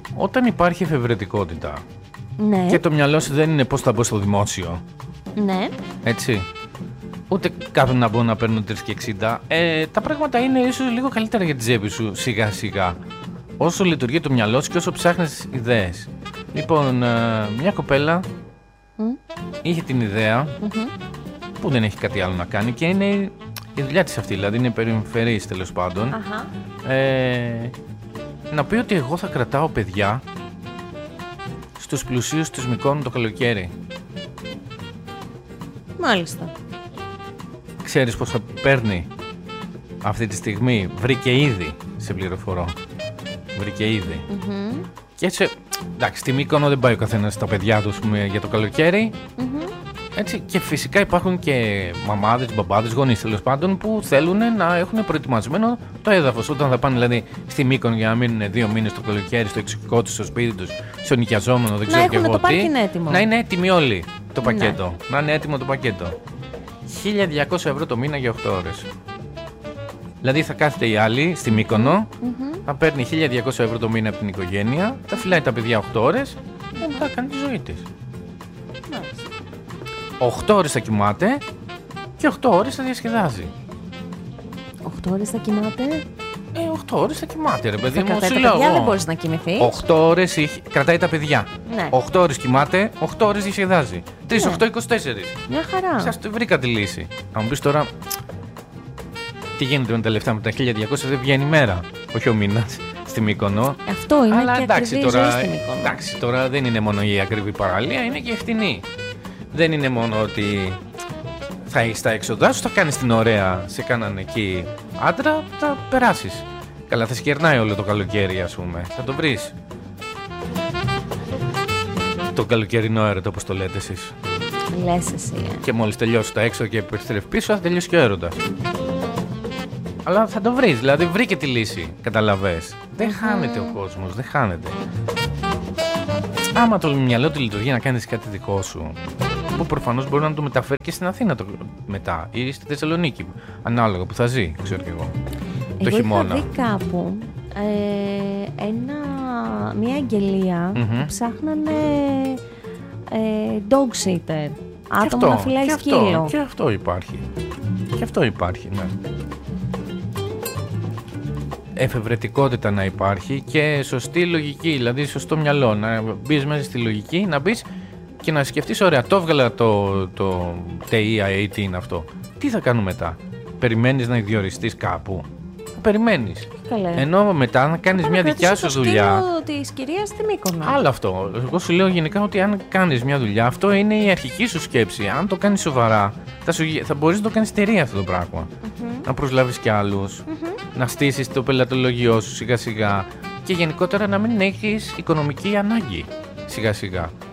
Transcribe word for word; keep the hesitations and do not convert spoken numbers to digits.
όταν υπάρχει εφευρετικότητα, Ναι. και το μυαλό σου δεν είναι πώς θα μπω στο δημόσιο. Ναι. Έτσι. Ούτε κάπου να μπω να παίρνω τρία και εξήντα. Ε, τα πράγματα είναι ίσως λίγο καλύτερα για τη τσέπη σου σιγά σιγά. Όσο λειτουργεί το μυαλό σου και όσο ψάχνεις ιδέες. Λοιπόν, ε, μια κοπέλα Mm. είχε την ιδέα Mm-hmm. που δεν έχει κάτι άλλο να κάνει και είναι η δουλειά της αυτή, δηλαδή είναι περιφερής τέλος πάντων. Αχα. Ε, να πει ότι εγώ θα κρατάω παιδιά στους πλουσίους τους Μυκόνου το καλοκαίρι. Μάλιστα. Ξέρεις πως θα παίρνει αυτή τη στιγμή? Βρήκε ήδη, σε πληροφορώ. Βρήκε ήδη. Mm-hmm. Και έτσι, εντάξει, στη Μύκονο δεν πάει ο καθένας στα παιδιά του, ας πούμε, για το καλοκαίρι. Mm-hmm. Έτσι, και φυσικά υπάρχουν και μαμάδες, μπαμπάδες, γονείς τέλος πάντων που θέλουν να έχουν προετοιμασμένο το έδαφος. Όταν θα πάνε δηλαδή στη Μύκονο για να μείνουν δύο μήνες το καλοκαίρι στο εξοχικό τους, στο σπίτι τους, στο νοικιαζόμενο, δεν ξέρω Να και έχουν εγώ το τι. πάρκινγκ έτοιμο. Να είναι έτοιμοι όλοι το Ναι. πακέτο. Να είναι έτοιμο το πακέτο. χίλια διακόσια ευρώ το μήνα για οκτώ ώρες. Δηλαδή θα κάθεται η άλλη στη Μύκονο, Mm-hmm. θα παίρνει χίλια διακόσια ευρώ το μήνα από την οικογένεια, θα φυλάει τα παιδιά οκτώ ώρες και μετά κάνει τη ζωή της. Μάλιστα. οκτώ ώρες θα κοιμάται και οκτώ ώρες θα διασκεδάζει. οκτώ ώρες θα κοιμάται. Ε, οκτώ ώρες θα κοιμάται, ρε παιδί Θα μου. κρατάει Σου τα λέω παιδιά, δεν εγώ. μπορείς να κοιμηθείς. οκτώ ώρες είχε- κρατάει τα παιδιά. Ναι. οκτώ ώρες κοιμάται, οκτώ ώρες διασκεδάζει. τρεις, Ναι. οκτώ, είκοσι τέσσερα. Μια χαρά. Σας το βρήκα τη λύση. Αν μου πεις τώρα, τι γίνεται με τα λεφτά, με τα χίλια διακόσια δεν βγαίνει η μέρα. Όχι ο μήνας στη Μύκονο. Αυτό είναι Αλλά και εντάξει ακριβή τώρα, ζωή στην Μύκονο. εντάξει τώρα δεν είναι μόνο η ακριβή παραλία, είναι και η φτηνή. Δεν είναι μόνο ότι θα έχεις τα έξοδά σου, θα κάνεις την ωραία σε κάναν εκεί άντρα, θα περάσεις. Καλά, θα σκερνάει όλο το καλοκαίρι, ας πούμε. Θα το βρεις. Το καλοκαιρινό έρωτα, όπως το λέτε εσείς. Λες εσύ. ε. Και μόλις τελειώσει τα έξω και επιστρέφει πίσω, θα τελειώσει και ο έρωτας. Αλλά θα το βρεις, δηλαδή βρήκε τη λύση, καταλαβες. Δεν χάνεται ο κόσμος, δεν χάνεται. Άμα το μυαλό του λειτουργεί να κάνεις κάτι δικό σου, που προφανώς μπορεί να το μεταφέρει και στην Αθήνα το, μετά ή στη Θεσσαλονίκη, ανάλογα που θα ζει, ξέρω κι εγώ. Το Εγώ χειμώνα. είχα δει κάπου ε, ένα, μια αγγελία Μμμ. που ψάχνανε ε, dog sitter. Και Άτομο να φυλάει και σκύλο. αυτό, και αυτό υπάρχει. Και αυτό υπάρχει, ναι. Εφευρετικότητα να υπάρχει και σωστή λογική, δηλαδή σωστό μυαλό. Να μπεις μέσα στη λογική, να μπεις και να σκεφτείς, ωραία, το έβγαλα το, το τι άι έι, τι είναι αυτό. Τι θα κάνω μετά? Περιμένεις να διοριστείς κάπου? Θα περιμένεις. Καλέ. Ενώ μετά να κάνεις Πάω μια να δικιά κρατήσω σου το δουλειά. σκύλο της κυρίας στη Μύκονο. Άλλο αυτό. Εγώ σου λέω γενικά ότι αν κάνεις μια δουλειά, αυτό είναι η αρχική σου σκέψη. Αν το κάνεις σοβαρά, θα, σου, θα μπορείς να το κάνεις εταιρεία αυτό το πράγμα. Μμμ. Να προσλάβεις κι άλλους, Μμμ. να στήσεις το πελατολογιό σου σιγά σιγά και γενικότερα να μην έχεις οικονομική ανάγκη σιγά σιγά.